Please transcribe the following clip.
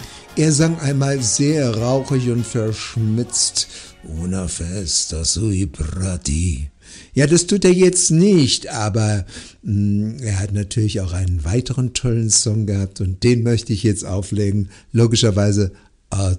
Er sang einmal sehr rauchig und verschmitzt: Una festa sui prati. Ja, das tut er jetzt nicht, aber er hat natürlich auch einen weiteren tollen Song gehabt und den möchte ich jetzt auflegen. Logischerweise